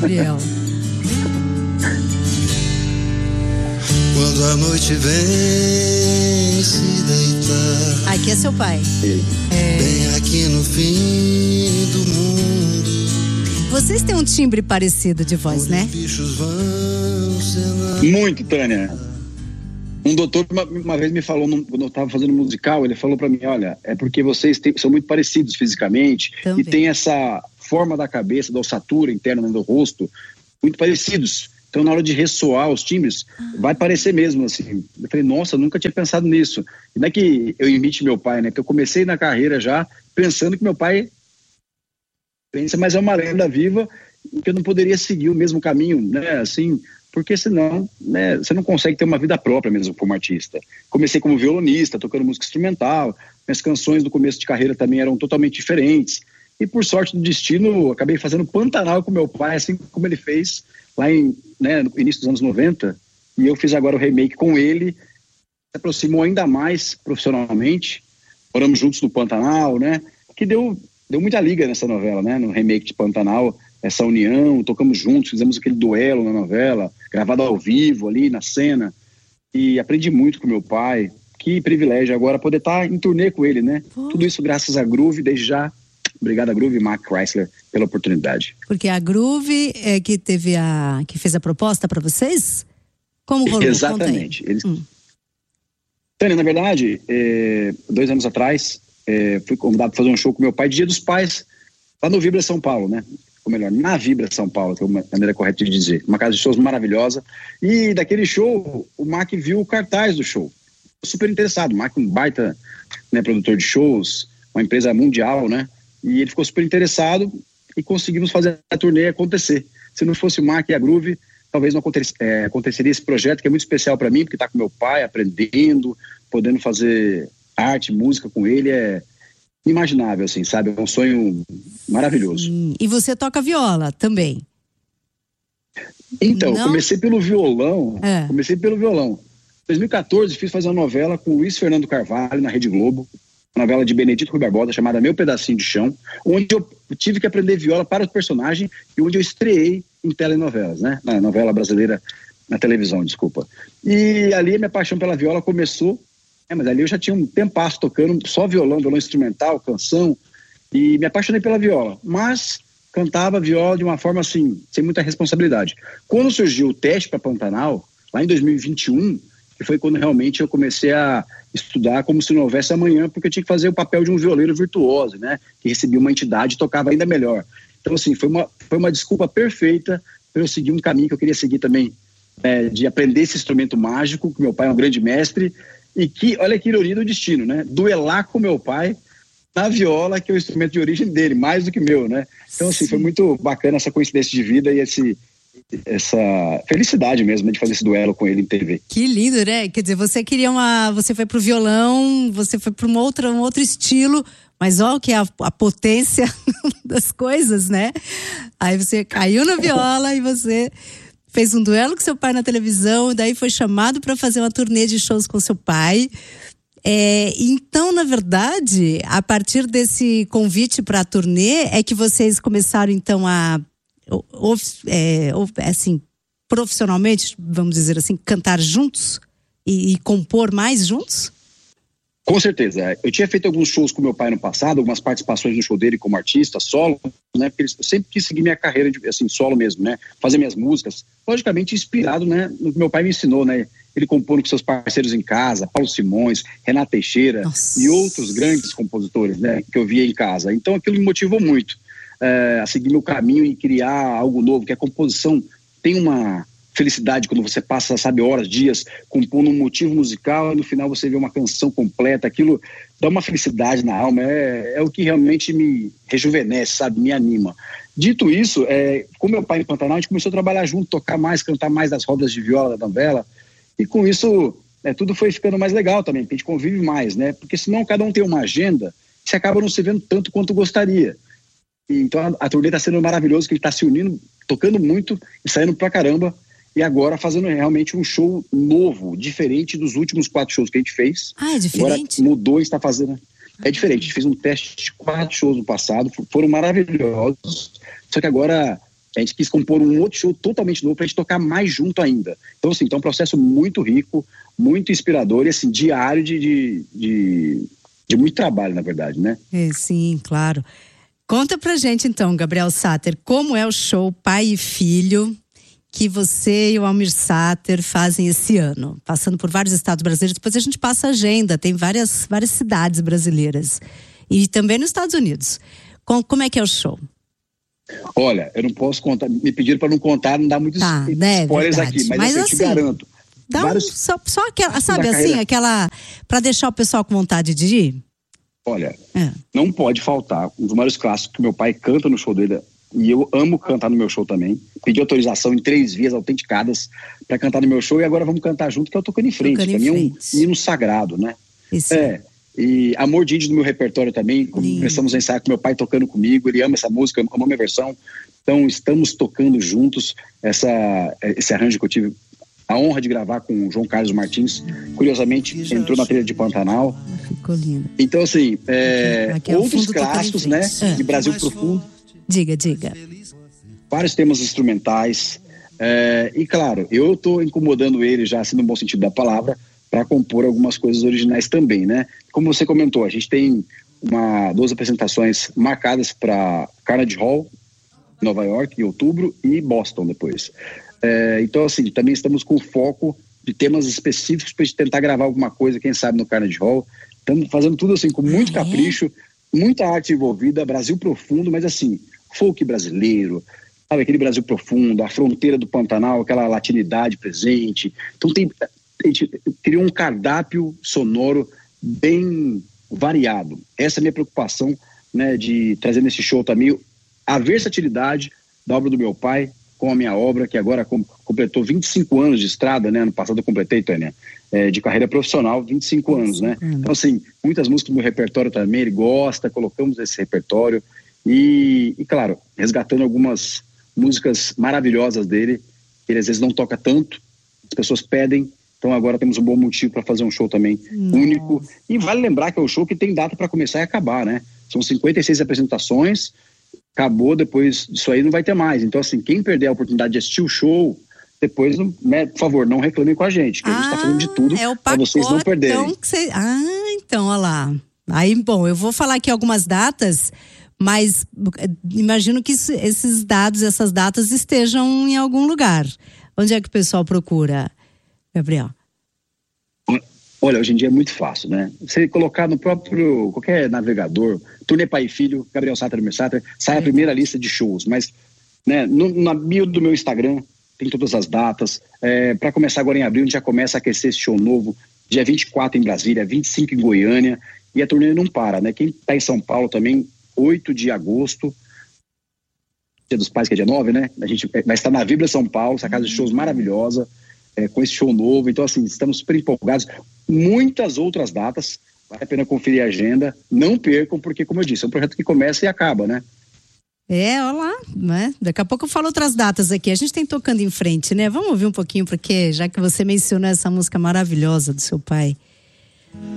Gabriel. Quando a noite vem se deitar. Aqui é seu pai. Bem aqui no fim do mundo. Vocês têm um timbre parecido de voz, né? Muito, Tânia. Um doutor uma vez me falou, quando eu estava fazendo musical, ele falou para mim, olha, é porque vocês são muito parecidos fisicamente. Também. E tem essa forma da cabeça, da ossatura interna do rosto, muito parecidos. Então, na hora de ressoar os timbres, vai parecer mesmo, assim. Eu falei, nossa, nunca tinha pensado nisso. E não é que eu imite meu pai, né? Porque eu comecei na carreira já pensando que meu pai pensa, mas é uma lenda viva e que eu não poderia seguir o mesmo caminho, né? Assim, porque senão, né, você não consegue ter uma vida própria mesmo como artista. Comecei como violonista, tocando música instrumental. Minhas canções do começo de carreira também eram totalmente diferentes. E por sorte do destino, acabei fazendo Pantanal com meu pai, assim como ele fez lá no início dos anos 90, e eu fiz agora o remake com ele, se aproximou ainda mais profissionalmente, moramos juntos no Pantanal, né, que deu muita liga nessa novela, né, no remake de Pantanal, essa união, tocamos juntos, fizemos aquele duelo na novela, gravado ao vivo ali na cena, e aprendi muito com meu pai, que privilégio agora poder estar em turnê com ele, né, tudo isso graças a Groove, desde já. Obrigado a Groove e Mark Chrysler pela oportunidade. Porque a Groove é que que fez a proposta para vocês? Como rolou? Exatamente. Tânia, na verdade, 2 anos atrás, fui convidado para fazer um show com meu pai, Dia dos Pais, lá no Vibra São Paulo, né? Ou melhor, na Vibra São Paulo, que é uma maneira correta de dizer. Uma casa de shows maravilhosa. E daquele show, o Mark viu o cartaz do show. Super interessado. O Mark é um baita, né, produtor de shows, uma empresa mundial, né? E ele ficou super interessado e conseguimos fazer a turnê acontecer. Se não fosse o Mark e a Groove, talvez não aconteceria esse projeto, que é muito especial para mim, porque tá com meu pai, aprendendo, podendo fazer arte, música com ele, é inimaginável, assim, sabe? É um sonho maravilhoso. E você toca viola também? Então, comecei pelo violão. Em 2014, fiz fazer uma novela com o Luiz Fernando Carvalho, na Rede Globo. Uma novela de Benedito Rui Barbosa, chamada Meu Pedacinho de Chão, onde eu tive que aprender viola para o personagem e onde eu estreei em telenovelas, né? Na novela brasileira, na televisão, desculpa. E ali a minha paixão pela viola começou, mas ali eu já tinha um tempasso tocando só violão instrumental, canção, e me apaixonei pela viola. Mas cantava viola de uma forma assim, sem muita responsabilidade. Quando surgiu o teste para Pantanal, lá em 2021, que foi quando realmente eu comecei a estudar como se não houvesse amanhã, porque eu tinha que fazer o papel de um violeiro virtuoso, né? Que recebia uma entidade e tocava ainda melhor. Então, assim, foi uma desculpa perfeita para eu seguir um caminho que eu queria seguir também, de aprender esse instrumento mágico, que meu pai é um grande mestre, e que, olha que ironia do destino, né? Duelar com meu pai na viola, que é o instrumento de origem dele, mais do que meu, né? Então, assim, foi muito bacana essa coincidência de vida e essa felicidade mesmo de fazer esse duelo com ele em TV. Que lindo, né? Quer dizer, você foi pro violão, você foi para um outro estilo, mas olha que é a potência das coisas, né? Aí você caiu na viola e você fez um duelo com seu pai na televisão, e daí foi chamado para fazer uma turnê de shows com seu pai. Então, na verdade, a partir desse convite para a turnê, é que vocês começaram então a assim, profissionalmente, vamos dizer assim, cantar juntos e compor mais juntos? Com certeza. Eu tinha feito alguns shows com meu pai no passado, algumas participações no show dele como artista, solo, né? Porque eu sempre quis seguir minha carreira assim, solo mesmo, né? Fazer minhas músicas, logicamente inspirado, né, no que meu pai me ensinou, né? Ele compondo com seus parceiros em casa, Paulo Simões, Renato Teixeira. Nossa. E outros grandes compositores, né, que eu via em casa. Então aquilo me motivou muito a seguir meu caminho e criar algo novo, que a composição tem uma felicidade quando você passa, sabe, horas, dias compondo um motivo musical e no final você vê uma canção completa, aquilo dá uma felicidade na alma, é o que realmente me rejuvenesce, sabe, me anima. Dito isso, com meu pai em Pantanal, a gente começou a trabalhar junto, tocar mais, cantar mais das rodas de viola da novela, e com isso tudo foi ficando mais legal também, porque a gente convive mais, né, porque senão cada um tem uma agenda, você acaba não se vendo tanto quanto gostaria. Então a turnê está sendo maravilhoso, que ele está se unindo, tocando muito e saindo pra caramba, e agora fazendo realmente um show novo, diferente dos últimos 4 shows que a gente fez. É diferente? Agora mudou e está fazendo. É diferente, a gente fez um teste de 4 shows no passado, foram maravilhosos, só que agora A gente quis compor um outro show totalmente novo pra gente tocar mais junto ainda. Então, assim, é um processo muito rico, muito inspirador e, assim, diário de muito trabalho, na verdade, né? Sim, claro. Conta pra gente, então, Gabriel Sater, como é o show Pai e Filho que você e o Almir Sater fazem esse ano, passando por vários estados brasileiros. Depois a gente passa a agenda, tem várias cidades brasileiras e também nos Estados Unidos. Como é que é o show? Olha, eu não posso contar, me pediram para não contar, não dá muitos spoilers aqui, mas eu te garanto. Dá só aquela, sabe assim, aquela, para deixar o pessoal com vontade de ir? Olha, não pode faltar um dos maiores clássicos que meu pai canta no show dele, e eu amo cantar no meu show também. Pedi autorização em 3 vias autenticadas para cantar no meu show, e agora vamos cantar junto, que é o Tocando em Frente. Pra mim é um hino sagrado, né? Isso. E Amor de Índio do meu repertório também, começamos a ensaiar com meu pai tocando comigo, ele ama essa música, ama a minha versão. Então estamos tocando juntos esse arranjo que eu tive a honra de gravar com o João Carlos Martins. Curiosamente, entrou na trilha de Pantanal. Ficou lindo. Então, assim, outros clássicos, né? De Brasil Profundo. Diga. Vários temas instrumentais. E, claro, eu estou incomodando ele já, assim, no bom sentido da palavra, para compor algumas coisas originais também, né? Como você comentou, a gente tem 2 apresentações marcadas para Carnegie Hall, Nova York, em outubro, e Boston depois. Então, assim, também estamos com foco de temas específicos para a gente tentar gravar alguma coisa, quem sabe no Carnegie Hall. Estamos fazendo tudo assim com muito capricho, muita arte envolvida, Brasil profundo, mas assim, folk brasileiro, sabe, aquele Brasil profundo, a fronteira do Pantanal, aquela latinidade presente. Então a gente criou um cardápio sonoro bem variado. Essa é a minha preocupação, né, de trazer nesse show também a versatilidade da obra do meu pai com a minha obra, que agora completou 25 anos de estrada, né? Ano passado eu completei, Tânia, de carreira profissional, 25 anos, né? Então, assim, muitas músicas do meu repertório também, ele gosta, colocamos esse repertório e claro, resgatando algumas músicas maravilhosas dele, que ele às vezes não toca tanto, as pessoas pedem, então agora temos um bom motivo para fazer um show também único. E vale lembrar que é um show que tem data para começar e acabar, né? São 56 apresentações, acabou, depois disso aí não vai ter mais. Então, assim, quem perder a oportunidade de assistir o show, depois, né, por favor, não reclamem com a gente, que a gente tá fazendo de tudo para vocês não perderem. Então, olha lá. Aí, bom, eu vou falar aqui algumas datas, mas imagino que essas datas estejam em algum lugar. Onde é que o pessoal procura, Gabriel? Olha, hoje em dia é muito fácil, né? Você colocar no próprio, qualquer navegador, Turnê Pai e Filho, Gabriel Sater, Almir Sater, sai a primeira lista de shows, mas, né, na bio do meu Instagram tem todas as datas. Para começar agora em abril, a gente já começa a aquecer esse show novo, dia 24 em Brasília, 25 em Goiânia, e a turnê não para, né? Quem tá em São Paulo também, 8 de agosto, Dia dos Pais, que é dia 9, né? A gente vai estar na Vibra São Paulo, essa casa de shows maravilhosa, com esse show novo. Então, assim, estamos super empolgados. Muitas outras datas, vale a pena conferir a agenda. Não percam, porque, como eu disse, é um projeto que começa e acaba, né? Olha lá, né? Daqui a pouco eu falo outras datas aqui. A gente tem Tocando em Frente, né? Vamos ouvir um pouquinho, porque já que você mencionou essa música maravilhosa do seu pai.